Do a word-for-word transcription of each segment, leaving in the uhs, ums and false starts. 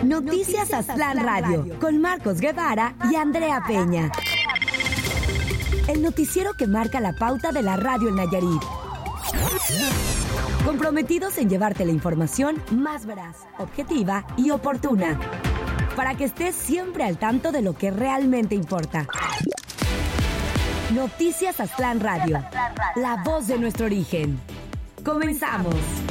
Noticias Aztlán Radio, con Marcos Guevara y Andrea Peña. El noticiero que marca la pauta de la radio en Nayarit. Comprometidos en llevarte la información más veraz, objetiva y oportuna, para que estés siempre al tanto de lo que realmente importa. Noticias Aztlán Radio, la voz de nuestro origen. Comenzamos.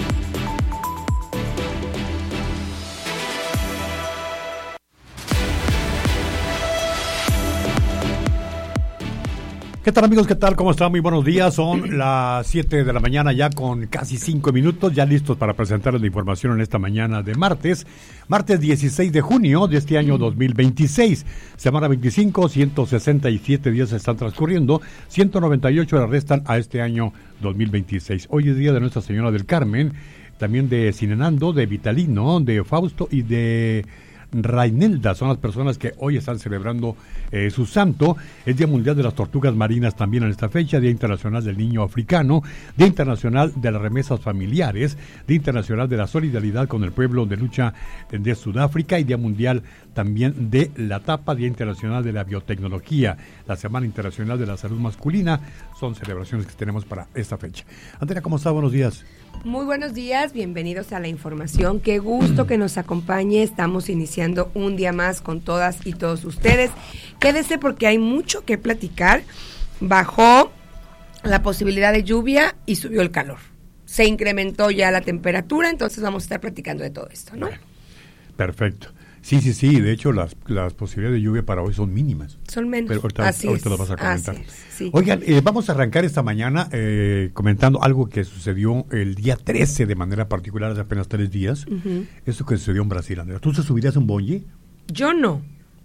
¿Qué tal, amigos? ¿Qué tal? ¿Cómo están? Muy buenos días. Son las siete de la mañana ya con casi cinco minutos, ya listos para presentarles la información en esta mañana de martes, martes dieciséis de junio de este año dos mil veintiséis. Semana veinticinco, ciento sesenta y siete días están transcurriendo, ciento noventa y ocho le restan a este año dos mil veintiséis. Hoy es día de Nuestra Señora del Carmen, también de Sinenando, de Vitalino, de Fausto y de Rainelda. Son las personas que hoy están celebrando eh, su santo. Es Día Mundial de las Tortugas Marinas también en esta fecha, Día Internacional del Niño Africano, Día Internacional de las Remesas Familiares, Día Internacional de la Solidaridad con el Pueblo de Lucha de Sudáfrica y Día Mundial también de la Tapa, Día Internacional de la Biotecnología, la Semana Internacional de la Salud Masculina. Son celebraciones que tenemos para esta fecha. Andrea, ¿cómo está? Buenos días. Muy buenos días, bienvenidos a la información. Qué gusto que nos acompañe. Estamos iniciando un día más con todas y todos ustedes. Quédese porque hay mucho que platicar. Bajó la posibilidad de lluvia y subió el calor. Se incrementó ya la temperatura, entonces vamos a estar platicando de todo esto, ¿no? Bueno, perfecto. Sí, sí, sí, de hecho las, las posibilidades de lluvia para hoy son mínimas. Son menos. Pero ahorita, Así ahorita es. lo vas a comentar. Así es, sí. Oigan, eh, vamos a arrancar esta mañana eh, comentando algo que sucedió el día trece de manera particular, hace apenas tres días. Uh-huh. Eso que sucedió en Brasil, Andrea. ¿Tú te subirías un bungee? Yo no.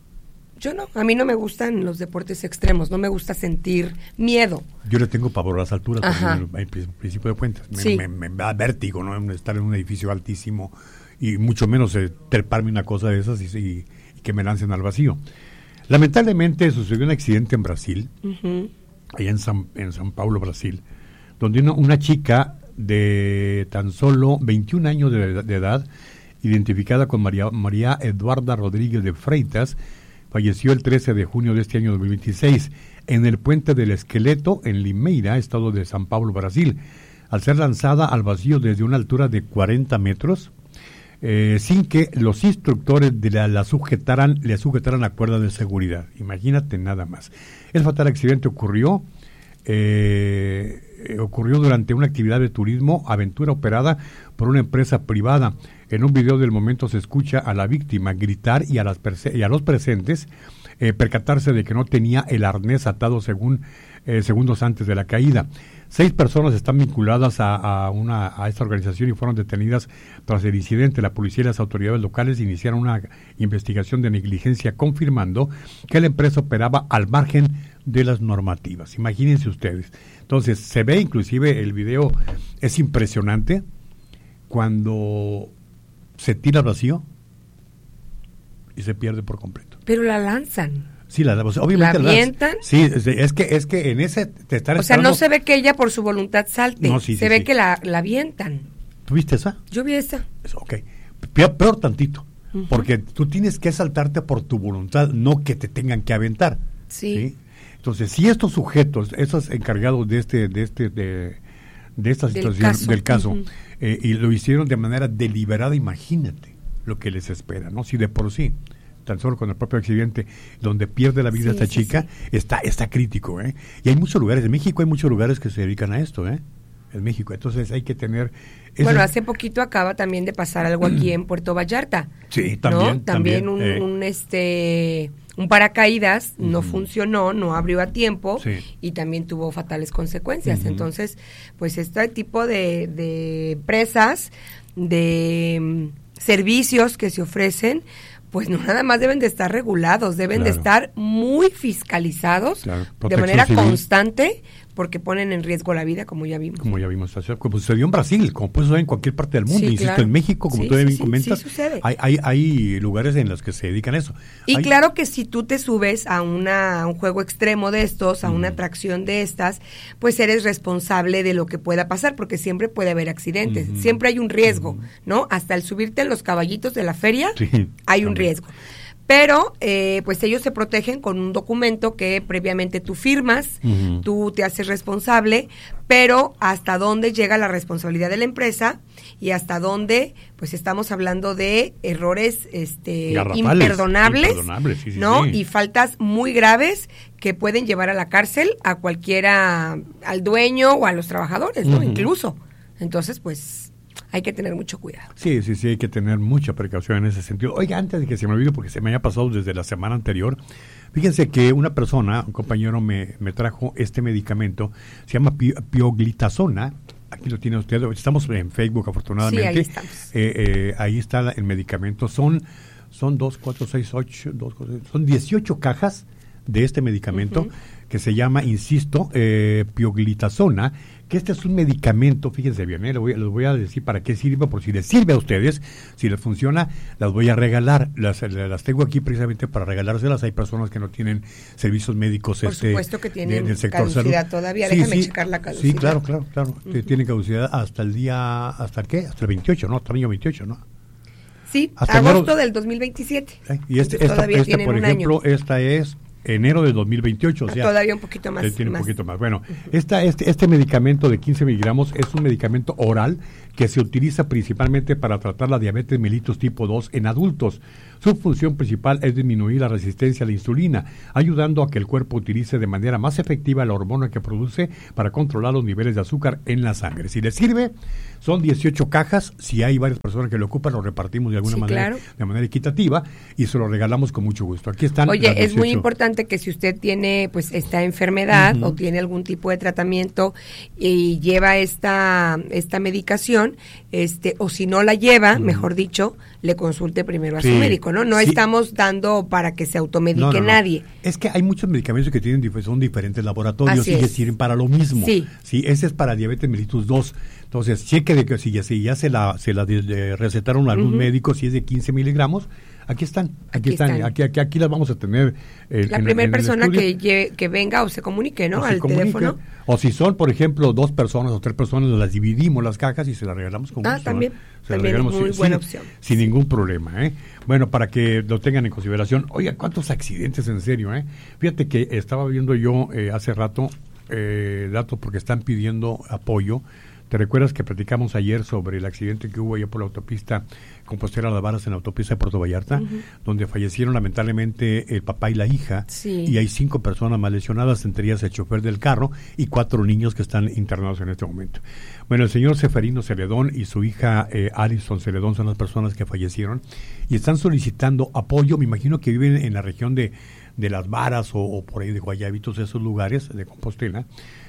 Yo no. A mí no me gustan los deportes extremos. No me gusta sentir miedo. Yo le tengo pavor a las alturas, en principio de cuentas. Me, sí. me, me da vértigo, ¿no? Estar en un edificio altísimo y mucho menos eh, treparme una cosa de esas y, y, y que me lancen al vacío. Lamentablemente sucedió un accidente en Brasil, uh-huh. allá en San, en San Paulo, Brasil, donde una, una chica de tan solo veintiún años de, de edad, identificada con María, María Eduarda Rodríguez de Freitas, falleció el trece de junio de este año dos mil veintiséis en el Puente del Esqueleto, en Limeira, estado de San Paulo, Brasil, al ser lanzada al vacío desde una altura de cuarenta metros, Eh, sin que los instructores de la, la sujetaran, le sujetaran la cuerda de seguridad. Imagínate nada más. El fatal accidente ocurrió eh, eh, ocurrió durante una actividad de turismo aventura operada por una empresa privada. En un video del momento se escucha a la víctima gritar y a, las perse- y a los presentes eh, percatarse de que no tenía el arnés atado según eh, segundos antes de la caída. Seis personas están vinculadas a, a, una, a esta organización y fueron detenidas tras el incidente. La policía y las autoridades locales iniciaron una investigación de negligencia confirmando que la empresa operaba al margen de las normativas. Imagínense ustedes. Entonces, se ve inclusive el video, es impresionante cuando se tira al vacío y se pierde por completo. Pero la lanzan. Sí, la, o sea, obviamente ¿La avientan? Sí, es, es que es que en ese te están O sea, no se ve que ella por su voluntad salte, no, sí, se sí, ve sí. que la, la avientan. ¿Tú viste esa? Yo vi esa. Ok, peor, peor tantito, uh-huh. porque tú tienes que saltarte por tu voluntad, no que te tengan que aventar. Sí. ¿sí? Entonces, si estos sujetos, esos encargados de este, de este, de, de esta del situación, caso. del caso, uh-huh. eh, y lo hicieron de manera deliberada, imagínate lo que les espera, ¿no? Si de por sí, tan solo con el propio accidente, donde pierde la vida sí, esta sí, chica, sí. está está crítico, ¿eh? Y hay muchos lugares, en México hay muchos lugares que se dedican a esto, ¿eh? En México, entonces hay que tener... Ese... Bueno, hace poquito acaba también de pasar algo aquí en Puerto Vallarta. Sí, también. ¿no? También, también un, eh. un este un paracaídas uh-huh. no funcionó, no abrió a tiempo sí. y también tuvo fatales consecuencias. Uh-huh. Entonces, pues este tipo de, de empresas, de um, servicios que se ofrecen, pues no nada más deben de estar regulados, deben claro. de estar muy fiscalizados claro. de manera civil. constante porque ponen en riesgo la vida, como ya vimos. Como ya vimos, como sucedió en Brasil, como puede suceder en cualquier parte del mundo, Sí, insisto, claro. en México, como Sí, tú sí, bien sí, comentas, sí sucede. hay, hay, hay lugares en los que se dedican a eso. Y Hay- claro que si tú te subes a, una, a un juego extremo de estos, a una atracción de estas, pues eres responsable de lo que pueda pasar, porque siempre puede haber accidentes, Ujú. siempre hay un riesgo, ¿no? Hasta el subirte en los caballitos de la feria, Sí, hay un también. riesgo. Pero, eh, pues ellos se protegen con un documento que previamente tú firmas, Ujú. tú te haces responsable, pero hasta dónde llega la responsabilidad de la empresa y hasta dónde, pues estamos hablando de errores este, Garrafales, imperdonables, imperdonables, sí, sí, ¿no? sí. Y faltas muy graves que pueden llevar a la cárcel a cualquiera, al dueño o a los trabajadores, ¿no? Ujú. Incluso. Entonces, pues hay que tener mucho cuidado. Sí, sí, sí, hay que tener mucha precaución en ese sentido. Oiga, antes de que se me olvide, porque se me haya pasado desde la semana anterior, fíjense que una persona, un compañero me, me trajo este medicamento, se llama pi- pioglitazona, aquí lo tiene usted, estamos en Facebook afortunadamente. Sí, ahí estamos. Eh, eh, ahí está la- el medicamento, son, son dos, cuatro, seis, ocho, dos, cuatro, son dieciocho cajas de este medicamento, Ujú. que se llama, insisto, eh, pioglitazona, que este es un medicamento, fíjense bien, eh, les, voy, les voy a decir para qué sirve, por si les sirve a ustedes, si les funciona, las voy a regalar, las, las tengo aquí precisamente para regalárselas. Hay personas que no tienen servicios médicos Por este, supuesto que tienen de- del sector caducidad salud. todavía, déjame checar la caducidad. Sí, claro, claro, claro, Ujú. tienen caducidad hasta el día, ¿hasta el qué? Hasta el veintiocho, ¿no? Hasta el año veintiocho, ¿no? Sí, Hasta agosto enero- del dos mil veintisiete. Eh, Y este, Entonces, esta, todavía este, tienen por un ejemplo, año. esta es enero de dos mil veintiocho, o Ah, sea, todavía un poquito más. eh, tiene más. un poquito más. Bueno, esta, este, este medicamento de quince miligramos es un medicamento oral que se utiliza principalmente para tratar la diabetes mellitus tipo dos en adultos. Su función principal es disminuir la resistencia a la insulina, ayudando a que el cuerpo utilice de manera más efectiva la hormona que produce para controlar los niveles de azúcar en la sangre. Si le sirve, son dieciocho cajas. Si hay varias personas que lo ocupan, lo repartimos de alguna Sí, manera, claro. de manera equitativa, y se lo regalamos con mucho gusto. Aquí están. Oye, las es muy dieciocho. importante que si usted tiene pues esta enfermedad Ujú. o tiene algún tipo de tratamiento y lleva esta esta medicación, este o si no la lleva, Ujú. mejor dicho, le consulte primero a Sí, su médico, ¿no? No sí. estamos dando para que se automedique No, no, no. nadie. Es que hay muchos medicamentos que tienen dif- son diferentes laboratorios Así y que es. sirven para lo mismo. Sí. Sí, ese es para diabetes mellitus dos. Entonces, cheque de que si ya, si ya se la, se la de- de recetaron a algún Ujú. médico, si es de quince miligramos, aquí están, aquí, Aquí están, están. Aquí, aquí, aquí las vamos a tener. eh, La en- primera en el persona estudio. que lle- que venga o se comunique, ¿no? O se Al comunique. teléfono. O si son, por ejemplo, dos personas o tres personas, las dividimos las cajas y se las regalamos con Ah, gusto, ¿no? también. Se las También regalamos muy sin- buena sin- opción. Sin ningún problema, ¿eh? Bueno, para que lo tengan en consideración. Oiga, ¿cuántos accidentes en serio, eh? Fíjate que estaba viendo yo eh, hace rato eh, datos porque están pidiendo apoyo. ¿Te recuerdas que platicamos ayer sobre el accidente que hubo allá por la autopista Compostela Las Varas, en la autopista de Puerto Vallarta, Ujú. donde fallecieron lamentablemente el papá y la hija? Sí. Y hay cinco personas más lesionadas, entre ellas el chofer del carro y cuatro niños que están internados en este momento. Bueno, el señor Seferino Celedón y su hija eh, Alison Celedón son las personas que fallecieron y están solicitando apoyo. Me imagino que viven en la región de, de Las Varas o, o por ahí de Guayabitos, esos lugares de Compostela,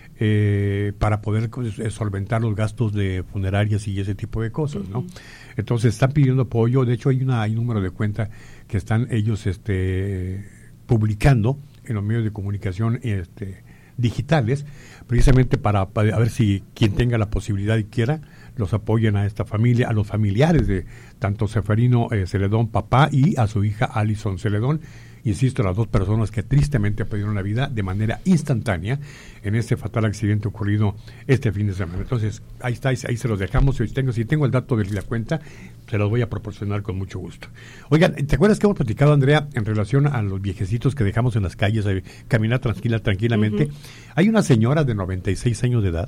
eh, para poder pues, eh, solventar los gastos de funerarias y ese tipo de cosas, ¿no? Entonces están pidiendo apoyo. De hecho, hay una hay un número de cuenta que están ellos este publicando en los medios de comunicación este digitales, precisamente para, para a ver si quien tenga la posibilidad y quiera los apoyen a esta familia, a los familiares de tanto Seferino eh, Celedón, papá, y a su hija Alison Celedón. Insisto, las dos personas que tristemente perdieron la vida de manera instantánea en este fatal accidente ocurrido este fin de semana. Entonces, ahí está, ahí se los dejamos. Si tengo, si tengo el dato de la cuenta, se los voy a proporcionar con mucho gusto. Oigan, ¿te acuerdas que hemos platicado, Andrea, en relación a los viejecitos que dejamos en las calles, a caminar tranquila, tranquilamente? Uh-huh. Hay una señora de noventa y seis años de edad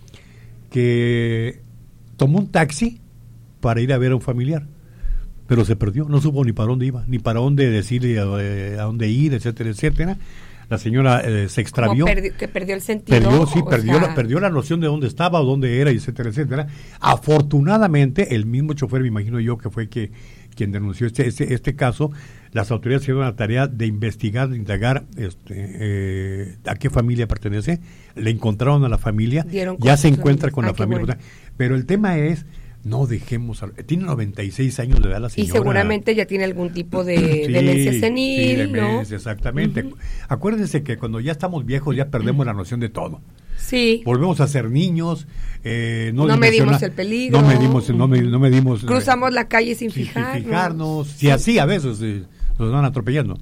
que tomó un taxi para ir a ver a un familiar, pero se perdió, no supo ni para dónde iba, ni para dónde decirle eh, a dónde ir, etcétera, etcétera. La señora eh, se extravió. Perdi- que perdió el sentido. Perdió, sí, perdió, sea... la, perdió la noción de dónde estaba o dónde era, etcétera, etcétera. Afortunadamente, el mismo chofer, me imagino yo, que fue que quien denunció este, este, este caso, las autoridades hicieron la tarea de investigar, de indagar este, eh, a qué familia pertenece. Le encontraron a la familia, Dieron ya se con encuentra con ah, la familia. Bueno. Pero el tema es, no dejemos, a, tiene noventa y seis años de edad la señora. Y seguramente ya tiene algún tipo de sí, demencia senil, sí, demencia, ¿no? exactamente. Uh-huh. Acuérdense que cuando ya estamos viejos ya perdemos la noción de todo. Sí. Volvemos a ser niños. Eh, no no medimos el peligro. No medimos, no, med, no medimos. Cruzamos eh, la calle sin, sin fijarnos. Sin fijarnos. Si sí, así a veces eh, nos van atropellando.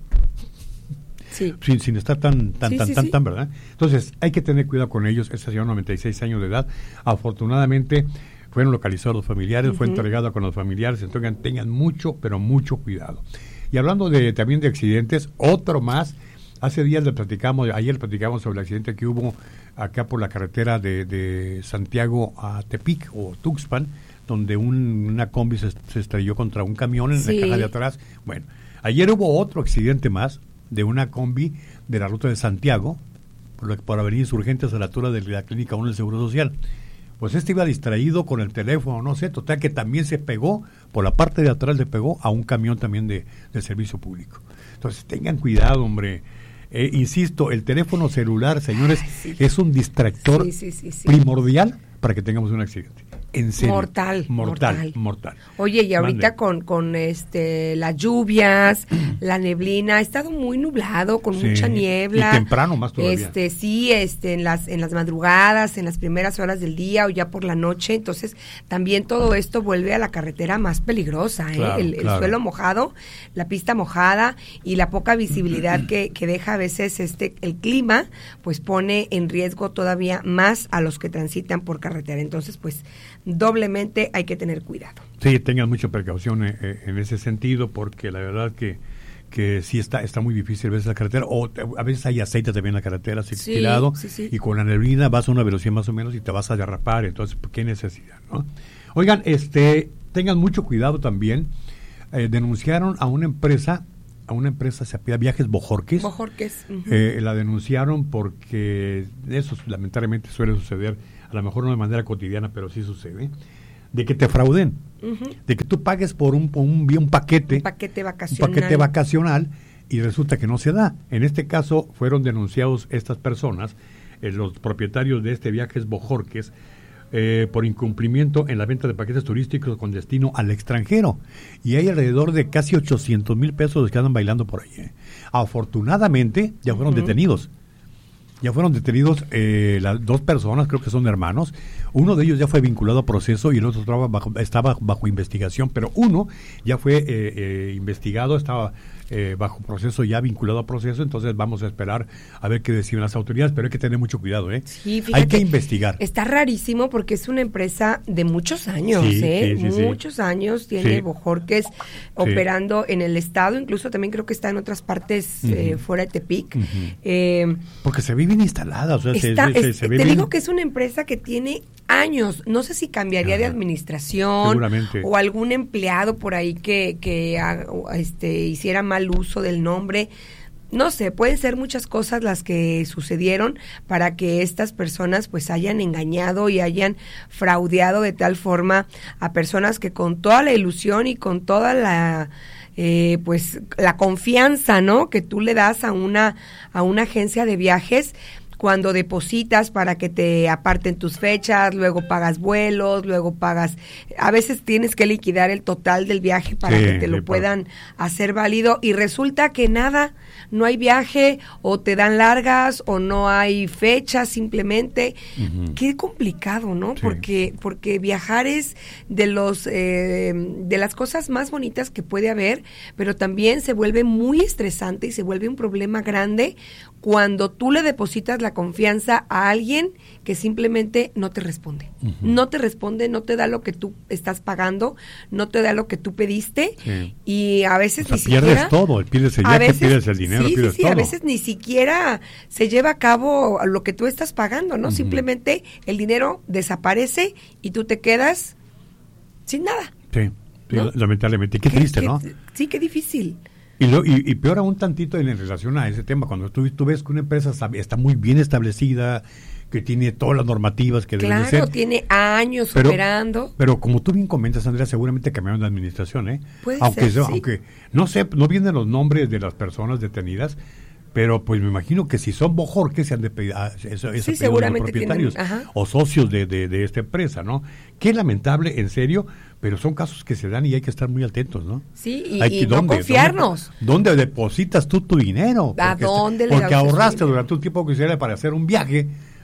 Sí. Sin, sin estar tan, tan, sí, tan, sí, tan, sí. tan, ¿verdad? Entonces, hay que tener cuidado con ellos. Esta señora, noventa y seis años de edad, afortunadamente fueron localizados los familiares, uh-huh. fue entregada con los familiares, entonces tengan mucho, pero mucho cuidado. Y hablando de también de accidentes, otro más, hace días le platicamos, ayer platicamos sobre el accidente que hubo acá por la carretera de, de Santiago a Tepic o Tuxpan, donde un, una combi se, se estrelló contra un camión en sí. la caja de atrás. Bueno, ayer hubo otro accidente más de una combi de la ruta de Santiago, por, por Avenida Insurgentes a la altura de la Clínica uno del Seguro Social. Pues este iba distraído con el teléfono, no sé, total que también se pegó, por la parte de atrás le pegó a un camión también de, de servicio público. Entonces tengan cuidado, hombre. Eh, insisto, el teléfono celular, señores, Ay, sí. es un distractor sí, sí, sí, sí. primordial para que tengamos un accidente. En serio. Mortal, mortal, mortal. mortal. Oye, y ahorita con, con este las lluvias, la neblina, ha estado muy nublado, con sí, mucha niebla. Y temprano más todavía. Este, sí, este, en las, en las madrugadas, en las primeras horas del día o ya por la noche. Entonces, también todo esto vuelve a la carretera más peligrosa, ¿eh? Claro, el, claro. el suelo mojado, la pista mojada y la poca visibilidad que, que deja a veces este, el clima, pues pone en riesgo todavía más a los que transitan por carretera. Entonces, pues, doblemente hay que tener cuidado. Sí, tengan mucha precaución eh, eh, en ese sentido, porque la verdad que que sí está está muy difícil a veces la carretera, o te, a veces hay aceite también en la carretera, así sí, tirado, sí, sí. y con la neblina vas a una velocidad más o menos y te vas a derrapar, entonces, ¿qué necesidad, no? Oigan, este, tengan mucho cuidado también, eh, denunciaron a una empresa, a una empresa se apellida Viajes Bojorquez. Bojorquez. Uh-huh. eh, la denunciaron porque eso lamentablemente suele suceder, a lo mejor no de manera cotidiana, pero sí sucede, de que te frauden, uh-huh. de que tú pagues por un, un, un paquete, un paquete vacacional. un paquete vacacional y resulta que no se da. En este caso fueron denunciados estas personas, eh, los propietarios de este Viajes Bojorquez, eh, por incumplimiento en la venta de paquetes turísticos con destino al extranjero. Y hay alrededor de casi ochocientos mil pesos que andan bailando por ahí. Eh. Afortunadamente ya fueron uh-huh. detenidos. Ya fueron detenidos eh, las dos personas, creo que son hermanos. Uno de ellos ya fue vinculado a proceso y el otro estaba bajo, estaba bajo investigación, pero uno ya fue eh, eh, investigado, estaba eh, bajo proceso, ya vinculado a proceso. Entonces vamos a esperar a ver qué deciden las autoridades, pero hay que tener mucho cuidado, ¿eh? Sí, fíjate, hay que investigar. Está rarísimo porque es una empresa de muchos años, sí, ¿eh? Sí, sí, muchos sí. años tiene sí. Bojorquez sí. operando en el estado, incluso también creo que está en otras partes uh-huh. eh, fuera de Tepic. Uh-huh. Eh, porque se ve bien instalada, o sea, está, se, se, es, se ve te bien. digo que es una empresa que tiene años, no sé si cambiaría Ajá. de administración Seguramente. O algún empleado por ahí que, que este, hiciera mal uso del nombre. No sé, pueden ser muchas cosas las que sucedieron para que estas personas pues hayan engañado y hayan fraudeado de tal forma a personas que con toda la ilusión y con toda la eh, pues la confianza, ¿no?, que tú le das a una a una agencia de viajes, cuando depositas para que te aparten tus fechas, luego pagas vuelos, luego pagas, a veces tienes que liquidar el total del viaje para sí, que te lo sí, puedan por... hacer válido y resulta que nada, no hay viaje o te dan largas o no hay fechas simplemente. Uh-huh. Qué complicado, ¿no? Sí. Porque porque viajar es de los eh, de las cosas más bonitas que puede haber, pero también se vuelve muy estresante y se vuelve un problema grande cuando tú le depositas la confianza a alguien que simplemente no te responde. Uh-huh. No te responde, no te da lo que tú estás pagando, no te da lo que tú pediste sí. y a veces o sea, ni pierdes siquiera... todo, pierdes el viaje, pierdes el dinero, sí, pierdes sí, sí, todo. A veces ni siquiera se lleva a cabo lo que tú estás pagando, ¿no? Uh-huh. Simplemente el dinero desaparece y tú te quedas sin nada. Sí, sí ¿no? Lamentablemente. Qué, qué triste, qué, ¿no? Sí, qué difícil. Y, lo, y, y peor aún tantito en relación a ese tema, cuando tú, tú ves que una empresa está, está muy bien establecida, que tiene todas las normativas que claro, deben ser. Claro, tiene años pero, operando. Pero como tú bien comentas, Andrea, seguramente cambiaron de administración, ¿eh? Puede aunque ser, sea, sí. Aunque no sé, no vienen los nombres de las personas detenidas, pero pues me imagino que si son Bojorquez se han de pedir a eso, eso sí, seguramente los propietarios tienen, o socios de, de, de esta empresa, ¿no? Qué lamentable, en serio, pero son casos que se dan y hay que estar muy atentos, ¿no? Sí, y, hay y que, no ¿dónde, confiarnos. ¿dónde, ¿Dónde depositas tú tu dinero? ¿A porque, dónde le Porque das ahorraste durante un tiempo que hiciera para hacer un viaje,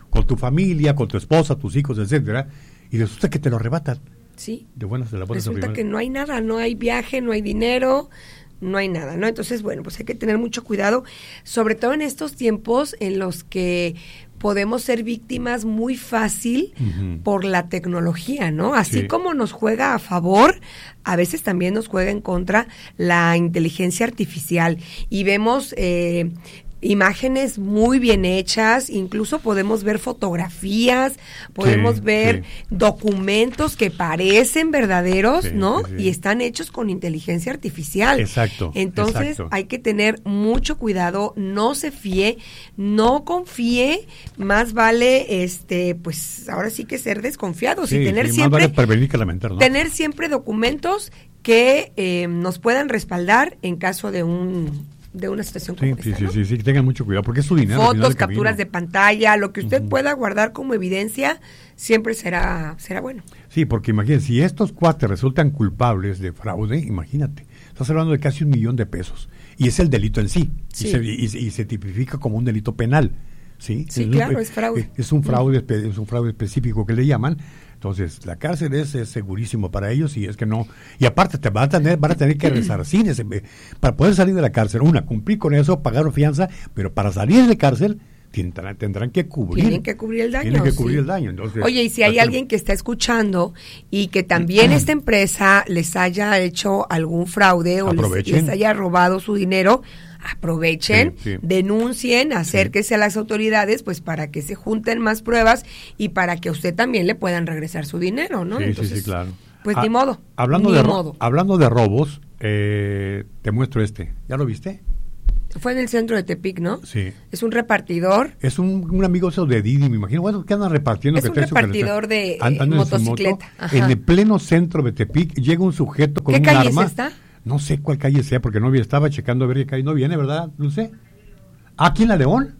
con tu familia, con tu esposa, tus hijos, etcétera, y resulta que te lo arrebatan. Sí. De buenas, de la buenas Resulta que no hay nada, no hay viaje, no hay dinero, no hay nada, ¿no? Entonces, bueno, pues hay que tener mucho cuidado, sobre todo en estos tiempos en los que podemos ser víctimas muy fácil uh-huh. por la tecnología, ¿no? Así sí. como nos juega a favor, a veces también nos juega en contra la inteligencia artificial y vemos eh, imágenes muy bien hechas, incluso podemos ver fotografías, podemos sí, ver sí. documentos que parecen verdaderos, sí, ¿no? Sí, sí. Y están hechos con inteligencia artificial. Exacto. Entonces exacto. hay que tener mucho cuidado, no se fíe, no confíe, más vale, este, pues ahora sí que ser desconfiados sí, y tener sí, siempre, más vale prevenir que lamentar, ¿no? Tener siempre documentos que eh, nos puedan respaldar en caso de un de una situación como sí, esta, sí, ¿no? sí, sí, que tengan mucho cuidado, porque es su dinero. Fotos, capturas de pantalla, lo que usted uh-huh. pueda guardar como evidencia, siempre será será bueno. Sí, porque imagínate, si estos cuates resultan culpables de fraude, imagínate, estás hablando de casi un millón de pesos, y es el delito en sí, sí. Y, se, y, y se tipifica como un delito penal, ¿sí? Sí, es claro, un, es fraude. Es un fraude, uh-huh. es un fraude específico que le llaman. Entonces, la cárcel es, es segurísimo para ellos y es que no, y aparte te van a tener, van a tener que resarcir ese, para poder salir de la cárcel, una, cumplir con eso, pagar fianza, pero para salir de cárcel tendrán, tendrán que cubrir. Tienen que cubrir el daño. Tienen que cubrir sí. el daño. Entonces, oye, y si hay alguien que está escuchando y que también esta empresa les haya hecho algún fraude o les, les haya robado su dinero, aprovechen, sí, sí. denuncien, acérquese sí. a las autoridades, pues para que se junten más pruebas y para que a usted también le puedan regresar su dinero, ¿no? Sí, Entonces, sí, sí, claro. Pues ah, ni modo. Hablando ni de modo. hablando de robos, eh, te muestro este. ¿Ya lo viste? Fue en el centro de Tepic, ¿no? Sí. Es un repartidor. Es un, un amigo eso de Didi, me imagino. Bueno, ¿qué andan repartiendo? Es que un repartidor de and, motocicleta. En, moto, en el pleno centro de Tepic llega un sujeto con ¿Qué un calle arma. Es esta? No sé cuál calle sea, porque no vi, estaba checando a ver qué calle no viene, ¿verdad, Dulce? ¿Aquí en la León?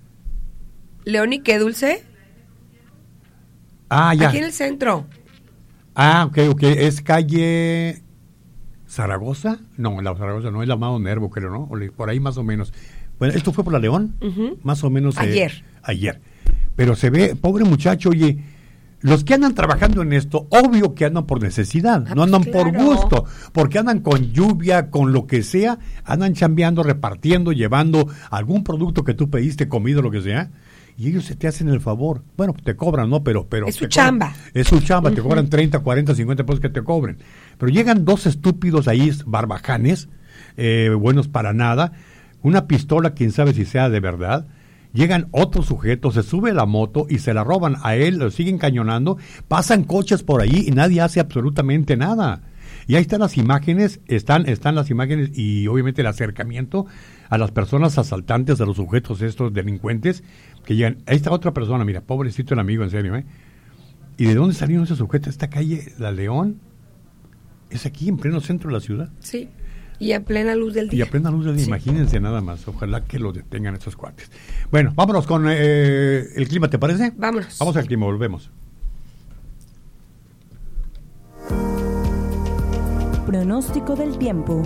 ¿León y qué, Dulce? Ah, ya. Aquí en el centro. Ah, ok, ok. ¿Es calle Zaragoza? No, la Zaragoza no, es la Amado Nervo, creo, ¿no? Por ahí más o menos. Bueno, ¿esto fue por la León? Uh-huh. Más o menos. Ayer. Eh, ayer. Pero se ve, pobre muchacho, oye, los que andan trabajando en esto, obvio que andan por necesidad, ah, no andan pues claro. por gusto, porque andan con lluvia, con lo que sea, andan chambeando, repartiendo, llevando algún producto que tú pediste, comido, lo que sea, y ellos se te hacen el favor. Bueno, te cobran, ¿no? Pero, pero es su chamba. Cobran, es su chamba, uh-huh. te cobran treinta, cuarenta, cincuenta pesos que te cobren. Pero llegan dos estúpidos ahí, barbajanes, eh, buenos para nada, una pistola, quién sabe si sea de verdad. Llegan otros sujetos, se sube a la moto y se la roban a él, lo siguen cañonando, pasan coches por ahí y nadie hace absolutamente nada. Y ahí están las imágenes, están, están las imágenes y obviamente el acercamiento a las personas asaltantes, a los sujetos estos delincuentes que llegan. Ahí está otra persona, mira, pobrecito el amigo, en serio, ¿eh? ¿Y de dónde salieron esos sujetos? ¿Esta calle, La León? ¿Es aquí, en pleno centro de la ciudad? Sí. Y a plena luz del día. Y a plena luz del día, sí. Imagínense nada más. Ojalá que lo detengan estos cuates. Bueno, vámonos con eh, el clima, ¿te parece? Vámonos. Vamos al clima, volvemos. Pronóstico del tiempo.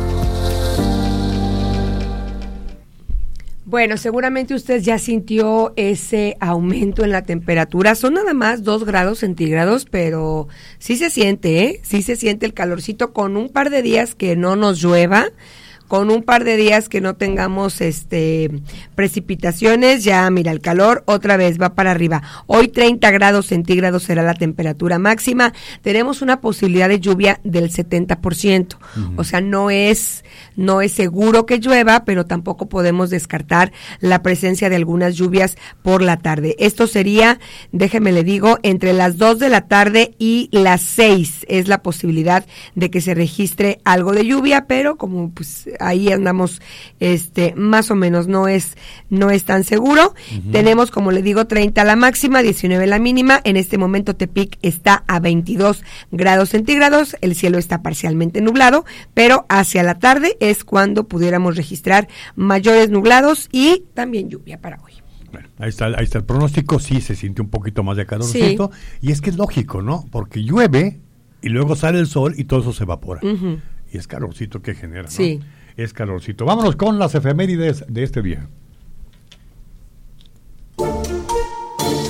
Bueno, seguramente usted ya sintió ese aumento en la temperatura. Son nada más dos grados centígrados, pero sí se siente, ¿eh? Sí se siente el calorcito con un par de días que no nos llueva, con un par de días que no tengamos este precipitaciones, ya mira el calor otra vez va para arriba. Hoy treinta grados centígrados será la temperatura máxima. Tenemos una posibilidad de lluvia del setenta por ciento. Uh-huh. O sea, no es no es seguro que llueva, pero tampoco podemos descartar la presencia de algunas lluvias por la tarde. Esto sería, déjeme le digo, entre las dos de la tarde y las seis es la posibilidad de que se registre algo de lluvia, pero como pues ahí andamos este más o menos, no es no es tan seguro. Uh-huh. Tenemos, como le digo, treinta la máxima, diecinueve la mínima. En este momento Tepic está a veintidós grados centígrados, el cielo está parcialmente nublado, pero hacia la tarde es cuando pudiéramos registrar mayores nublados y también lluvia para hoy. Bueno, ahí está, ahí está el pronóstico, sí se siente un poquito más de calorcito, sí. Y es que es lógico, ¿no? Porque llueve y luego sale el sol y todo eso se evapora. Uh-huh. Y es calorcito que genera, ¿no? Sí. Es calorcito. Vámonos con las efemérides de este día.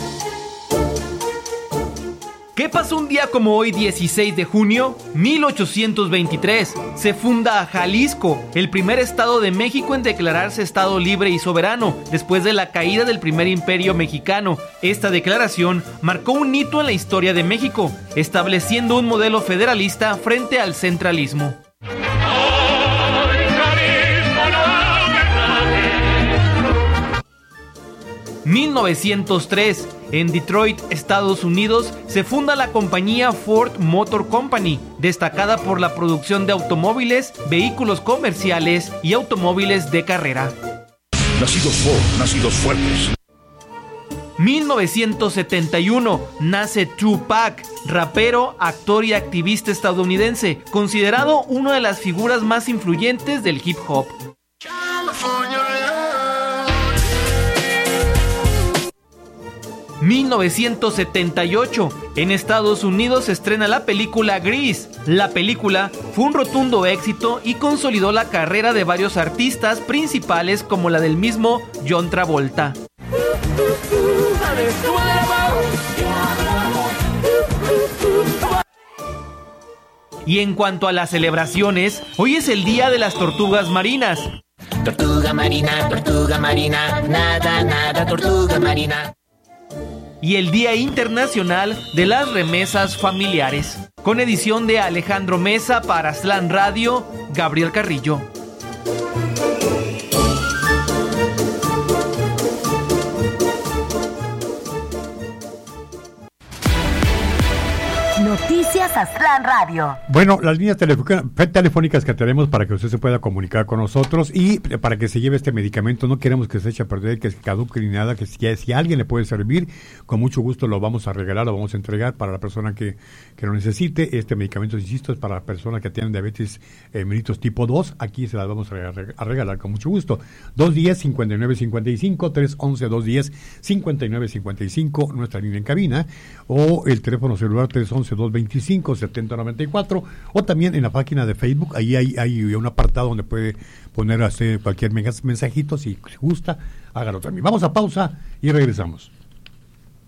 ¿Qué pasó un día como hoy, dieciséis de junio? mil ochocientos veintitrés. Se funda Jalisco, el primer estado de México en declararse estado libre y soberano, después de la caída del primer imperio mexicano. Esta declaración marcó un hito en la historia de México, estableciendo un modelo federalista frente al centralismo. mil novecientos tres. En Detroit, Estados Unidos, se funda la compañía Ford Motor Company, destacada por la producción de automóviles, vehículos comerciales y automóviles de carrera. Nacidos Ford, nacidos fuertes. mil novecientos setenta y uno. Nace Tupac, rapero, actor y activista estadounidense, considerado una de las figuras más influyentes del hip hop. mil novecientos setenta y ocho. En Estados Unidos se estrena la película Grease. La película fue un rotundo éxito y consolidó la carrera de varios artistas principales como la del mismo John Travolta. Y en cuanto a las celebraciones, hoy es el Día de las Tortugas Marinas. Tortuga marina, tortuga marina, nada, nada, tortuga marina. Y el Día Internacional de las Remesas Familiares. Con edición de Alejandro Mesa para Aslan Radio, Gabriel Carrillo. Noticias Aslan Radio. Bueno, las líneas telefónicas, telefónicas que tenemos para que usted se pueda comunicar con nosotros y para que se lleve este medicamento. No queremos que se eche a perder, que se caduque ni nada, que si, si a alguien le puede servir, con mucho gusto lo vamos a regalar, lo vamos a entregar para la persona que, que lo necesite. Este medicamento, insisto, es para la persona que tiene diabetes eh, mellitus tipo dos. Aquí se las vamos a regalar, a regalar con mucho gusto. dos diez, cincuenta y nueve cincuenta y cinco, tres once, dos diez, cincuenta y nueve cincuenta y cinco, nuestra línea en cabina, o el teléfono celular tres once, dos veinticinco, setenta noventa y cuatro, o también en la página de Facebook. Ahí hay, hay un apartado donde puede poner hacer cualquier mensajito. Si gusta, hágalo también. Vamos a pausa y regresamos.